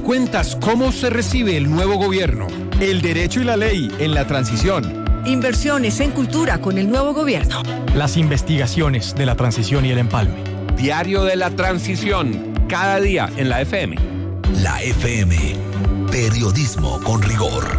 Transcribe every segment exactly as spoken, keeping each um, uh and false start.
cuentas cómo se recibe el nuevo gobierno. El derecho y la ley en la transición. Inversiones en cultura con el nuevo gobierno. Las investigaciones de la transición y el empalme. Diario de la transición, cada día en la F M. La F M, periodismo con rigor.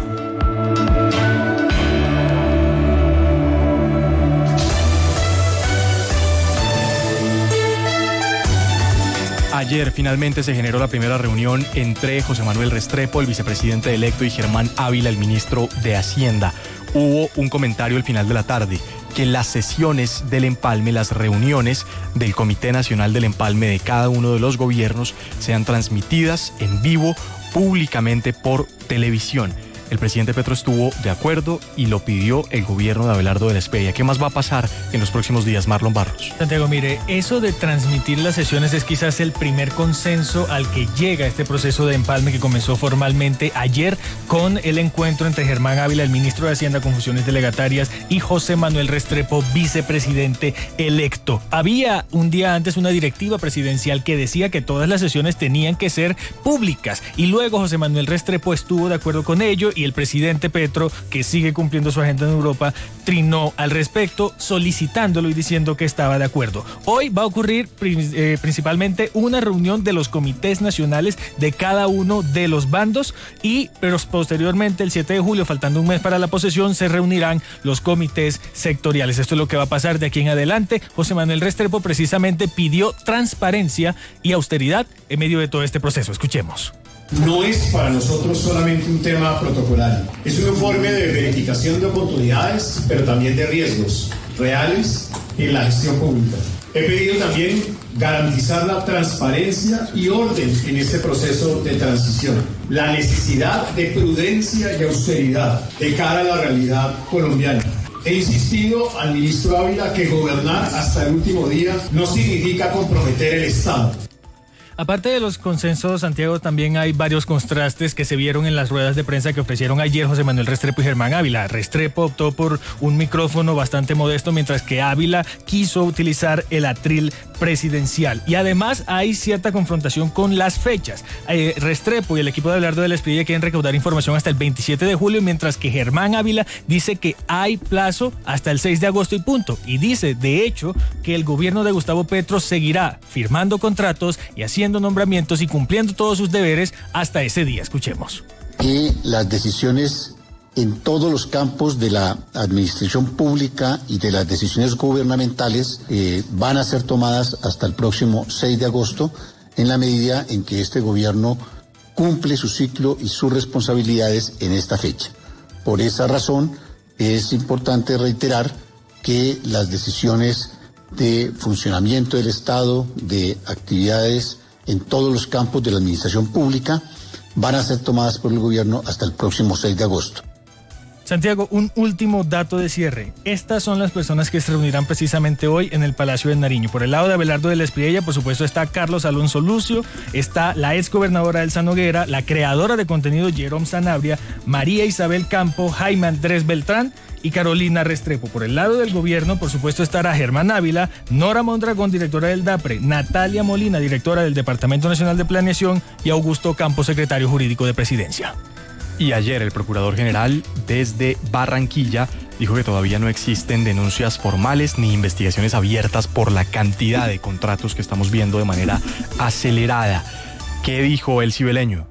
Ayer finalmente se generó la primera reunión entre José Manuel Restrepo, el vicepresidente electo, y Germán Ávila, el ministro de Hacienda. Hubo un comentario al final de la tarde, que las sesiones del empalme, las reuniones del Comité Nacional del Empalme de cada uno de los gobiernos sean transmitidas en vivo, públicamente por televisión. El presidente Petro estuvo de acuerdo y lo pidió el gobierno de Abelardo de la Espriella. ¿Qué más va a pasar en los próximos días, Marlon Barros? Santiago, mire, eso de transmitir las sesiones es quizás el primer consenso al que llega este proceso de empalme que comenzó formalmente ayer con el encuentro entre Germán Ávila, el ministro de Hacienda con funciones delegatarias, y José Manuel Restrepo, vicepresidente electo. Había un día antes una directiva presidencial que decía que todas las sesiones tenían que ser públicas y luego José Manuel Restrepo estuvo de acuerdo con ello y el presidente Petro, que sigue cumpliendo su agenda en Europa, trinó al respecto, solicitándolo y diciendo que estaba de acuerdo. Hoy va a ocurrir eh, principalmente una reunión de los comités nacionales de cada uno de los bandos y pero posteriormente, el siete de julio, faltando un mes para la posesión, se reunirán los comités sectoriales. Esto es lo que va a pasar de aquí en adelante. José Manuel Restrepo precisamente pidió transparencia y austeridad en medio de todo este proceso. Escuchemos. No es para nosotros solamente un tema protocolario, es un informe de verificación de oportunidades, pero también de riesgos reales en la gestión pública. He pedido también garantizar la transparencia y orden en este proceso de transición, la necesidad de prudencia y austeridad de cara a la realidad colombiana. He insistido al ministro Ávila que gobernar hasta el último día no significa comprometer el Estado. Aparte de los consensos, Santiago, también hay varios contrastes que se vieron en las ruedas de prensa que ofrecieron ayer José Manuel Restrepo y Germán Ávila. Restrepo optó por un micrófono bastante modesto, mientras que Ávila quiso utilizar el atril presidencial. Y además hay cierta confrontación con las fechas. Eh, Restrepo y el equipo de Abelardo de la Espriella quieren recaudar información hasta el veintisiete de julio, mientras que Germán Ávila dice que hay plazo hasta el seis de agosto y punto. Y dice, de hecho, que el gobierno de Gustavo Petro seguirá firmando contratos y haciendo nombramientos y cumpliendo todos sus deberes hasta ese día. Escuchemos. Que las decisiones en todos los campos de la administración pública y de las decisiones gubernamentales eh, van a ser tomadas hasta el próximo seis de agosto, en la medida en que este gobierno cumple su ciclo y sus responsabilidades en esta fecha. Por esa razón es importante reiterar que las decisiones de funcionamiento del Estado, de actividades en todos los campos de la administración pública, van a ser tomadas por el gobierno hasta el próximo seis de agosto. Santiago, un último dato de cierre. Estas son las personas que se reunirán precisamente hoy en el Palacio de Nariño. Por el lado de Abelardo de la Espriella, por supuesto, está Carlos Alonso Lucio, está la exgobernadora Elsa Noguera, la creadora de contenido Jerome Sanabria, María Isabel Campo, Jaime Andrés Beltrán y Carolina Restrepo. Por el lado del gobierno, por supuesto, estará Germán Ávila, Nora Mondragón, directora del DAPRE, Natalia Molina, directora del Departamento Nacional de Planeación, y Augusto Campos, secretario jurídico de Presidencia. Y ayer el procurador general desde Barranquilla dijo que todavía no existen denuncias formales ni investigaciones abiertas por la cantidad de contratos que estamos viendo de manera acelerada. ¿Qué dijo el cibeleño?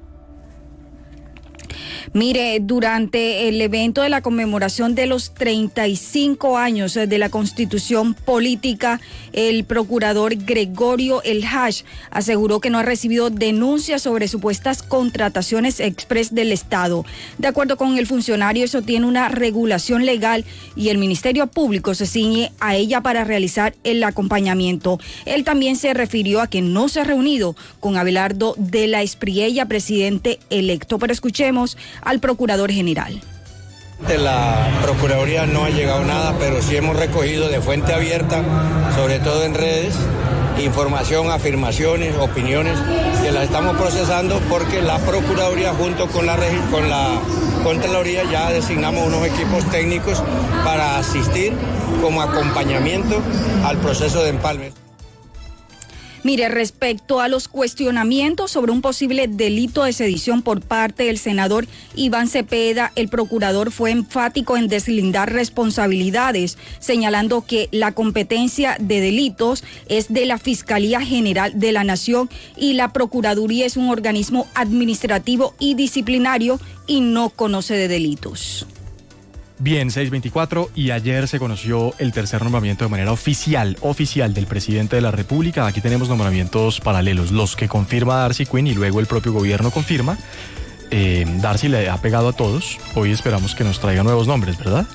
Mire, durante el evento de la conmemoración de los treinta y cinco años de la Constitución Política, el procurador Gregorio El Hash aseguró que no ha recibido denuncias sobre supuestas contrataciones express del Estado. De acuerdo con el funcionario, eso tiene una regulación legal y el Ministerio Público se ciñe a ella para realizar el acompañamiento. Él también se refirió a que no se ha reunido con Abelardo de la Espriella, presidente electo. Pero escuchemos al procurador general. De la Procuraduría no ha llegado nada, pero sí hemos recogido de fuente abierta, sobre todo en redes, información, afirmaciones, opiniones, que las estamos procesando porque la Procuraduría junto con la, con la Contraloría ya designamos unos equipos técnicos para asistir como acompañamiento al proceso de empalme. Mire, respecto a los cuestionamientos sobre un posible delito de sedición por parte del senador Iván Cepeda, el procurador fue enfático en deslindar responsabilidades, señalando que la competencia de delitos es de la Fiscalía General de la Nación y la Procuraduría es un organismo administrativo y disciplinario y no conoce de delitos. Bien, seis veinticuatro, y ayer se conoció el tercer nombramiento de manera oficial, oficial del presidente de la República. Aquí tenemos nombramientos paralelos, los que confirma Darcy Quinn y luego el propio gobierno confirma. Eh, Darcy le ha pegado a todos. Hoy esperamos que nos traiga nuevos nombres, ¿verdad?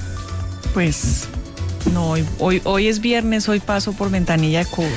Pues no, hoy, hoy, hoy es viernes, hoy paso por ventanilla de cobro.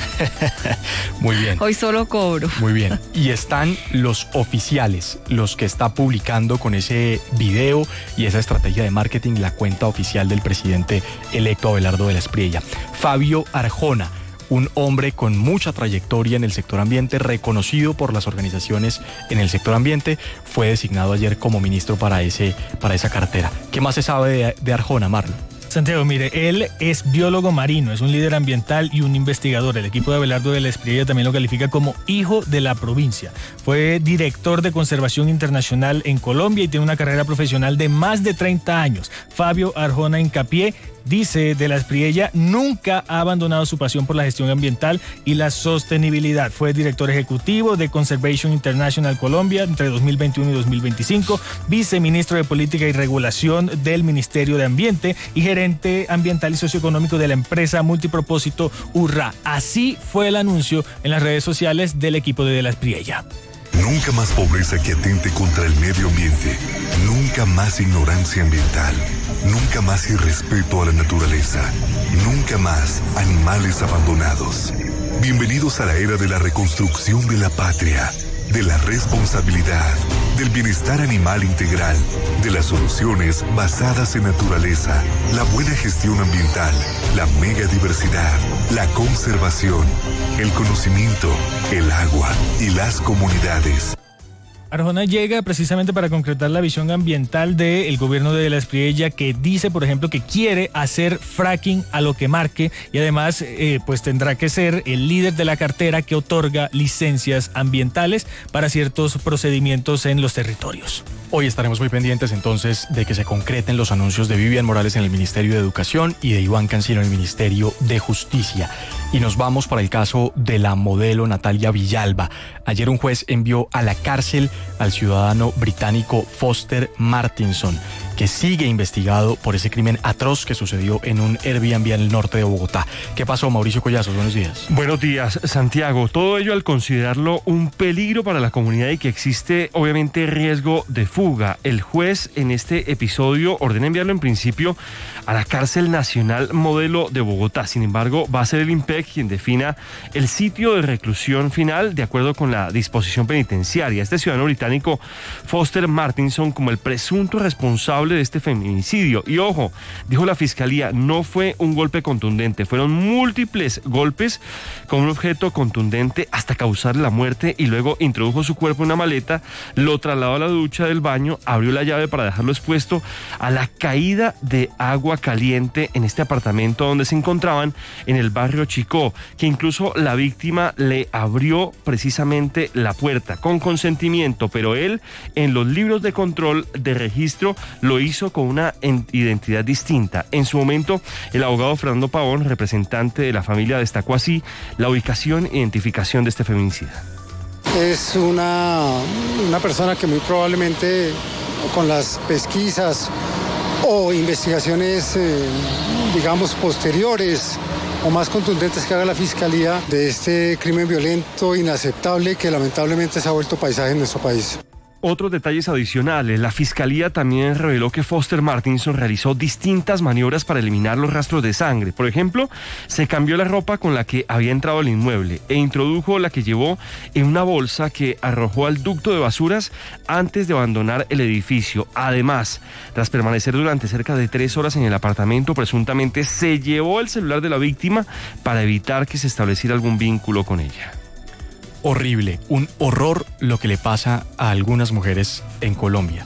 Muy bien. Hoy solo cobro. Muy bien. Y están los oficiales, los que está publicando con ese video y esa estrategia de marketing la cuenta oficial del presidente electo Abelardo de la Espriella. Fabio Arjona, un hombre con mucha trayectoria en el sector ambiente, reconocido por las organizaciones en el sector ambiente, fue designado ayer como ministro para, ese, para esa cartera. ¿Qué más se sabe de, de Arjona, Marlon? Santiago, mire, él es biólogo marino, es un líder ambiental y un investigador. El equipo de Abelardo de la Espriella también lo califica como hijo de la provincia. Fue director de conservación internacional en Colombia y tiene una carrera profesional de más de treinta años. Fabio Arjona Hincapié dice de la Espriella, nunca ha abandonado su pasión por la gestión ambiental y la sostenibilidad. Fue director ejecutivo de Conservation International Colombia entre dos mil veintiuno y dos mil veinticinco, viceministro de Política y Regulación del Ministerio de Ambiente y gerente ambiental y socioeconómico de la empresa multipropósito URRA. Así fue el anuncio en las redes sociales del equipo de, de la Espriella. Nunca más pobreza que atente contra el medio ambiente. Nunca más ignorancia ambiental. Nunca más irrespeto a la naturaleza. Nunca más animales abandonados. Bienvenidos a la era de la reconstrucción de la patria, de la responsabilidad, del bienestar animal integral, de las soluciones basadas en naturaleza, la buena gestión ambiental, la megadiversidad, la conservación, el conocimiento, el agua y las comunidades. Arjona llega precisamente para concretar la visión ambiental del gobierno de la Espriella, que dice, por ejemplo, que quiere hacer fracking a lo que marque y además eh, pues tendrá que ser el líder de la cartera que otorga licencias ambientales para ciertos procedimientos en los territorios. Hoy estaremos muy pendientes entonces de que se concreten los anuncios de Vivian Morales en el Ministerio de Educación y de Iván Cancino en el Ministerio de Justicia. Y nos vamos para el caso de la modelo Natalia Villalba. Ayer un juez envió a la cárcel al ciudadano británico Foster Martinson, que sigue investigado por ese crimen atroz que sucedió en un Airbnb en el norte de Bogotá. ¿Qué pasó, Mauricio Collazos? Buenos días. Buenos días, Santiago. Todo ello al considerarlo un peligro para la comunidad y que existe, obviamente, riesgo de fuga. El juez en este episodio ordena enviarlo en principio a la cárcel nacional modelo de Bogotá. Sin embargo, va a ser el IMPEC quien defina el sitio de reclusión final de acuerdo con la disposición penitenciaria. Este ciudadano británico, Foster Martinson, como el presunto responsable de este feminicidio. Y ojo, dijo la fiscalía, no fue un golpe contundente, fueron múltiples golpes con un objeto contundente hasta causarle la muerte y luego introdujo su cuerpo en una maleta, lo trasladó a la ducha del baño, abrió la llave para dejarlo expuesto a la caída de agua caliente en este apartamento donde se encontraban en el barrio Chicó, que incluso la víctima le abrió precisamente la puerta con consentimiento, pero él en los libros de control de registro lo hizo con una identidad distinta. En su momento, el abogado Fernando Pavón, representante de la familia, destacó así la ubicación e identificación de este feminicida. Es una, una persona que muy probablemente con las pesquisas o investigaciones, eh, digamos, posteriores o más contundentes que haga la Fiscalía de este crimen violento, inaceptable, que lamentablemente se ha vuelto paisaje en nuestro país. Otros detalles adicionales. La fiscalía también reveló que Foster Martinson realizó distintas maniobras para eliminar los rastros de sangre. Por ejemplo, se cambió la ropa con la que había entrado al inmueble e introdujo la que llevó en una bolsa que arrojó al ducto de basuras antes de abandonar el edificio. Además, tras permanecer durante cerca de tres horas en el apartamento, presuntamente se llevó el celular de la víctima para evitar que se estableciera algún vínculo con ella. Horrible, un horror lo que le pasa a algunas mujeres en Colombia,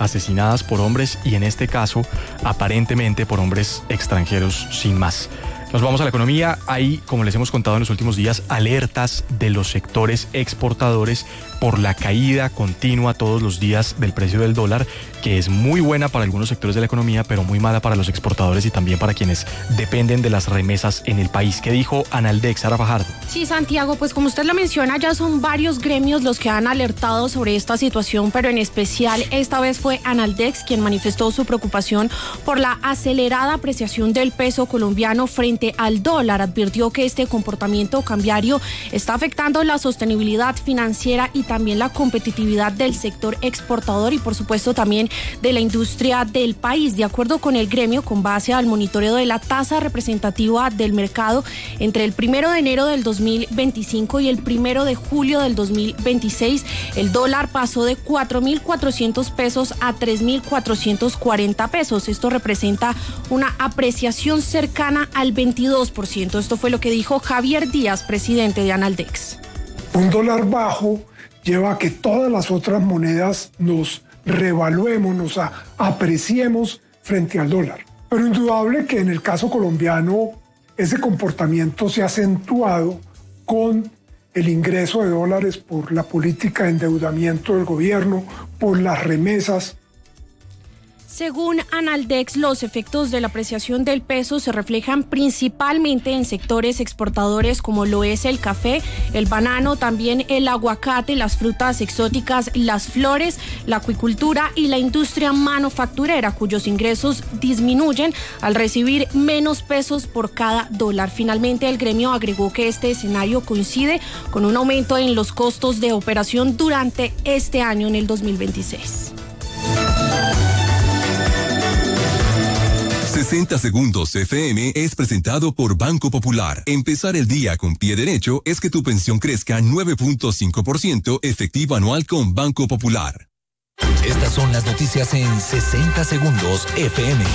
asesinadas por hombres y en este caso aparentemente por hombres extranjeros sin más. Nos vamos a la economía. Hay, como les hemos contado en los últimos días, alertas de los sectores exportadores por la caída continua todos los días del precio del dólar, que es muy buena para algunos sectores de la economía, pero muy mala para los exportadores y también para quienes dependen de las remesas en el país. ¿Qué dijo Analdex, Sara Fajardo? Sí, Santiago, pues como usted lo menciona, ya son varios gremios los que han alertado sobre esta situación, pero en especial esta vez fue Analdex quien manifestó su preocupación por la acelerada apreciación del peso colombiano frente al dólar. Advirtió que este comportamiento cambiario está afectando la sostenibilidad financiera y también la competitividad del sector exportador y por supuesto también de la industria del país. De acuerdo con el gremio, con base al monitoreo de la tasa representativa del mercado entre el primero de enero del dos mil veinticinco y el primero de julio del dos mil veintiséis, el dólar pasó de cuatro mil cuatrocientos pesos a tres mil cuatrocientos cuarenta pesos. Esto representa una apreciación cercana al veintidós por ciento. Esto fue lo que dijo Javier Díaz, presidente de Analdex. Un dólar bajo lleva a que todas las otras monedas nos revaluemos, nos a, apreciemos frente al dólar. Pero indudable que en el caso colombiano ese comportamiento se ha acentuado con el ingreso de dólares por la política de endeudamiento del gobierno, por las remesas. Según Analdex, los efectos de la apreciación del peso se reflejan principalmente en sectores exportadores como lo es el café, el banano, también el aguacate, las frutas exóticas, las flores, la acuicultura y la industria manufacturera, cuyos ingresos disminuyen al recibir menos pesos por cada dólar. Finalmente, el gremio agregó que este escenario coincide con un aumento en los costos de operación durante este año, en el dos mil veintiséis. sesenta Segundos F M es presentado por Banco Popular. Empezar el día con pie derecho es que tu pensión crezca nueve punto cinco por ciento efectivo anual con Banco Popular. Estas son las noticias en sesenta Segundos F M.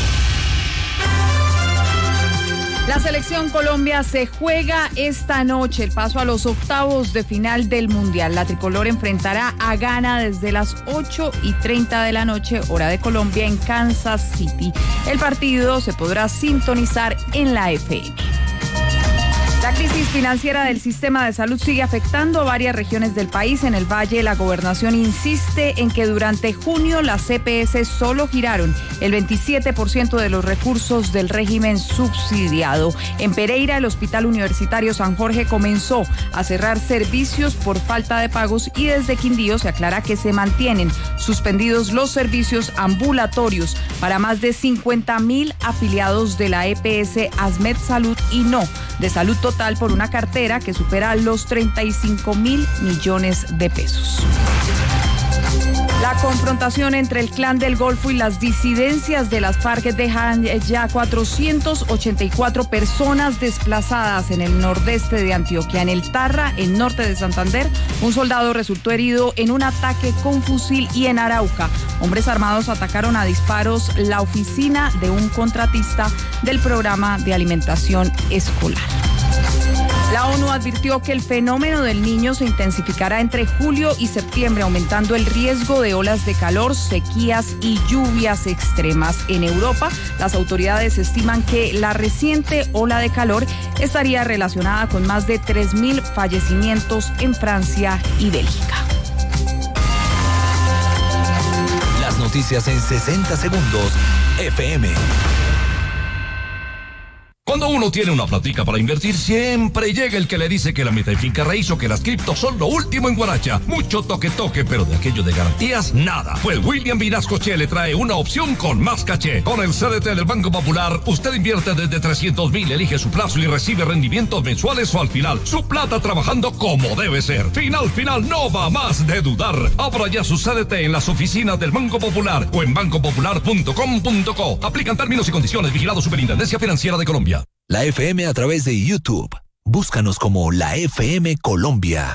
La selección Colombia se juega esta noche el paso a los octavos de final del Mundial. La tricolor enfrentará a Ghana desde las ocho y treinta de la noche, hora de Colombia, en Kansas City. El partido se podrá sintonizar en la F M. La crisis financiera del sistema de salud sigue afectando a varias regiones del país. En el Valle, la gobernación insiste en que durante junio las E P S solo giraron el veintisiete por ciento de los recursos del régimen subsidiado. En Pereira, el Hospital Universitario San Jorge comenzó a cerrar servicios por falta de pagos y desde Quindío se aclara que se mantienen suspendidos los servicios ambulatorios para más de cincuenta mil afiliados de la E P S Asmed Salud y no de Salud Total por una cartera que supera los treinta y cinco mil millones de pesos. La confrontación entre el Clan del Golfo y las disidencias de las FARC dejan ya cuatrocientas ochenta y cuatro personas desplazadas en el nordeste de Antioquia. En el Tarra, en norte de Santander, un soldado resultó herido en un ataque con fusil y en Arauca, hombres armados atacaron a disparos la oficina de un contratista del programa de alimentación escolar. La ONU advirtió que el fenómeno del Niño se intensificará entre julio y septiembre, aumentando el riesgo de olas de calor, sequías y lluvias extremas. En Europa, las autoridades estiman que la reciente ola de calor estaría relacionada con más de tres mil fallecimientos en Francia y Bélgica. Las noticias en sesenta Segundos F M. Cuando uno tiene una platica para invertir, siempre llega el que le dice que la meta y finca raíz o que las criptos son lo último en guaracha. Mucho toque toque, pero de aquello de garantías, nada. Pues William Vinasco Che le trae una opción con más caché. Con el C D T del Banco Popular, usted invierte desde trescientos mil, elige su plazo y recibe rendimientos mensuales o al final. Su plata trabajando como debe ser. Final, final, no va más de dudar. Abra ya su C D T en las oficinas del Banco Popular o en banco popular punto com punto co. Aplican términos y condiciones. Vigilado Superintendencia Financiera de Colombia. La F M a través de YouTube. Búscanos como la F M Colombia.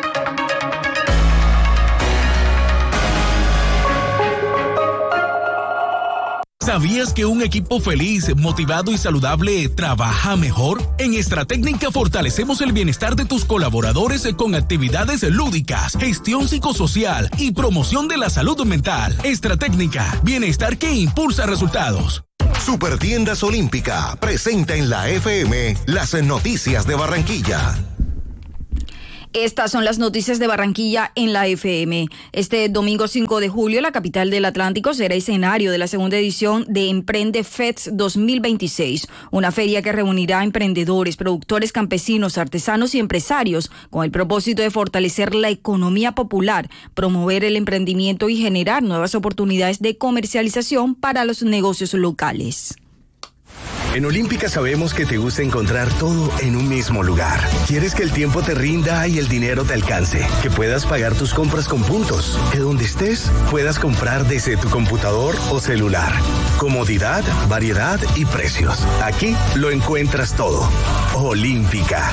¿Sabías que un equipo feliz, motivado y saludable trabaja mejor? En Estratécnica fortalecemos el bienestar de tus colaboradores con actividades lúdicas, gestión psicosocial y promoción de la salud mental. Estratécnica, bienestar que impulsa resultados. Supertiendas Olímpica presenta en la F M las noticias de Barranquilla. Estas son las noticias de Barranquilla en la F M. Este domingo cinco de julio, la capital del Atlántico será escenario de la segunda edición de Emprende Fest dos mil veintiséis, una feria que reunirá emprendedores, productores campesinos, artesanos y empresarios con el propósito de fortalecer la economía popular, promover el emprendimiento y generar nuevas oportunidades de comercialización para los negocios locales. En Olímpica sabemos que te gusta encontrar todo en un mismo lugar. Quieres que el tiempo te rinda y el dinero te alcance, que puedas pagar tus compras con puntos, que donde estés puedas comprar desde tu computador o celular. Comodidad, variedad y precios. Aquí lo encuentras todo. Olímpica.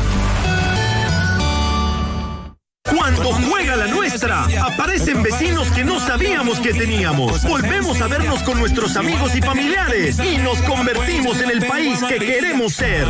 Cuando juega la nuestra, aparecen vecinos que no sabíamos que teníamos. Volvemos a vernos con nuestros amigos y familiares y nos convertimos en el país que queremos ser.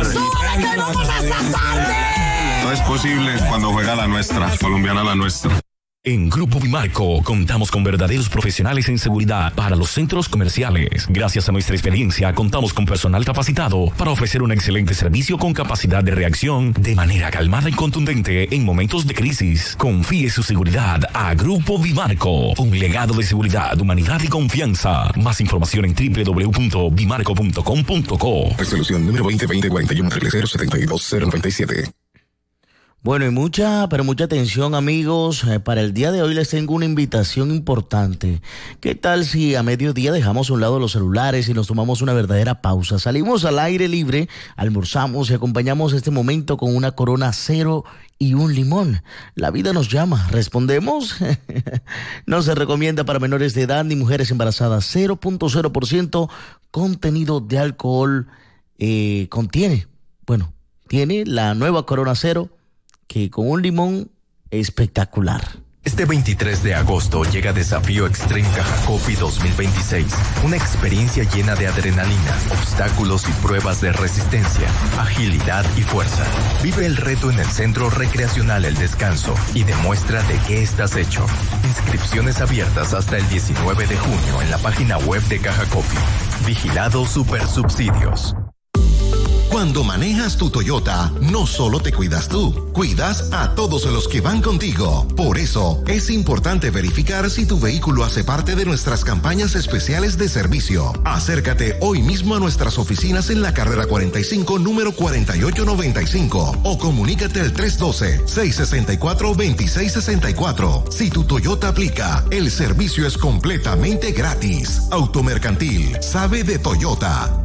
No es posible cuando juega la nuestra, colombiana la nuestra. En Grupo Vimarco contamos con verdaderos profesionales en seguridad para los centros comerciales. Gracias a nuestra experiencia, contamos con personal capacitado para ofrecer un excelente servicio con capacidad de reacción de manera calmada y contundente en momentos de crisis. Confíe su seguridad a Grupo Vimarco, un legado de seguridad, humanidad y confianza. Más información en doble u doble u doble u punto vimarco punto com punto co. Resolución número veinte veinte cuarenta y uno cero setenta y dos cero noventa y siete. Bueno, y mucha, pero mucha atención, amigos. Eh, para el día de hoy les tengo una invitación importante. ¿Qué tal si a mediodía dejamos a un lado los celulares y nos tomamos una verdadera pausa? Salimos al aire libre, almorzamos y acompañamos este momento con una Corona Cero y un limón. La vida nos llama. ¿Respondemos? No se recomienda para menores de edad ni mujeres embarazadas. cero punto cero por ciento contenido de alcohol eh, contiene. Bueno, tiene la nueva Corona Cero, que con un limón espectacular. Este veintitrés de agosto llega Desafío Extreme Cajacopi dos mil veintiséis, una experiencia llena de adrenalina, obstáculos y pruebas de resistencia, agilidad y fuerza. Vive el reto en el Centro Recreacional El Descanso y demuestra de qué estás hecho. Inscripciones abiertas hasta el diecinueve de junio en la página web de Cajacopi. Vigilado Supersubsidios. Cuando manejas tu Toyota, no solo te cuidas tú, cuidas a todos los que van contigo. Por eso, es importante verificar si tu vehículo hace parte de nuestras campañas especiales de servicio. Acércate hoy mismo a nuestras oficinas en la carrera cuarenta y cinco, número cuarenta y ocho noventa y cinco, o comunícate al tres uno dos, seis seis cuatro, dos seis seis cuatro. Si tu Toyota aplica, el servicio es completamente gratis. Automercantil sabe de Toyota.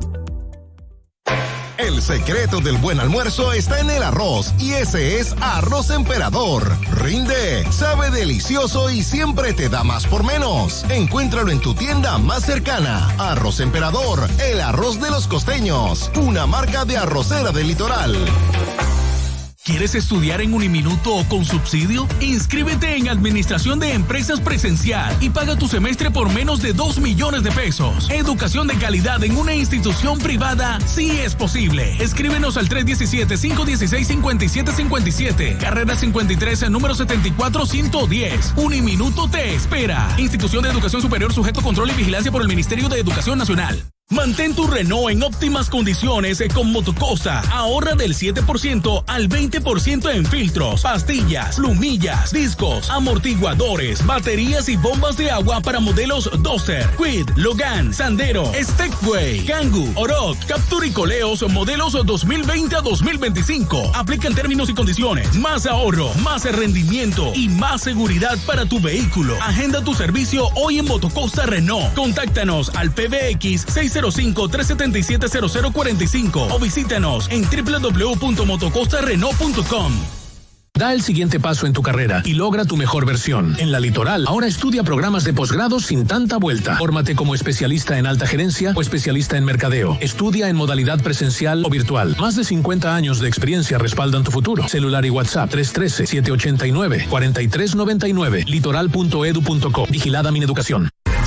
El secreto del buen almuerzo está en el arroz, y ese es Arroz Emperador. Rinde, sabe delicioso y siempre te da más por menos. Encuéntralo en tu tienda más cercana. Arroz Emperador, el arroz de los costeños, una marca de arrocera del litoral. ¿Quieres estudiar en Uniminuto o con subsidio? Inscríbete en Administración de Empresas Presencial y paga tu semestre por menos de dos millones de pesos. Educación de calidad en una institución privada sí es posible. Escríbenos al tres uno siete, cinco uno seis, cinco siete cinco siete, carrera cincuenta y tres, número setenta y cuatro ciento diez. Uniminuto te espera. Institución de Educación Superior sujeto a control y vigilancia por el Ministerio de Educación Nacional. Mantén tu Renault en óptimas condiciones con Motocosa. Ahorra del siete por ciento al veinte por ciento en filtros, pastillas, plumillas, discos, amortiguadores, baterías y bombas de agua para modelos Duster, Quid, Logan, Sandero, Stepway, Kangoo, Oroch, Captur y Coleos modelos dos mil veinte a dos mil veinticinco. Aplican términos y condiciones. Más ahorro, más rendimiento y más seguridad para tu vehículo. Agenda tu servicio hoy en Motocosa Renault. Contáctanos al P B X seis cero cinco, tres siete siete, cero cero cuatro cinco o visítanos en doble u doble u doble u punto motocosta renault punto com. Da el siguiente paso en tu carrera y logra tu mejor versión. En la Litoral, ahora estudia programas de posgrado sin tanta vuelta. Fórmate como especialista en alta gerencia o especialista en mercadeo. Estudia en modalidad presencial o virtual. Más de cincuenta años de experiencia respaldan tu futuro. Celular y WhatsApp tres uno tres, siete ocho nueve, cuatro tres nueve nueve. litoral punto edu punto co. Vigilada Mineducación.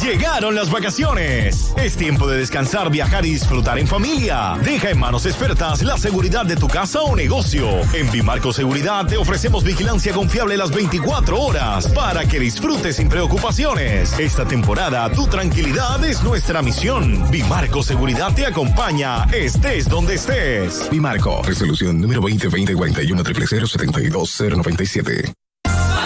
Llegaron las vacaciones. Es tiempo de descansar, viajar y disfrutar en familia. Deja en manos expertas la seguridad de tu casa o negocio. En Bimarco Seguridad te ofrecemos vigilancia confiable las veinticuatro horas para que disfrutes sin preocupaciones. Esta temporada tu tranquilidad es nuestra misión. Bimarco Seguridad te acompaña, estés donde estés. Bimarco, resolución número veinte veinte cuarenta y uno cero cero setenta y dos cero noventa y siete.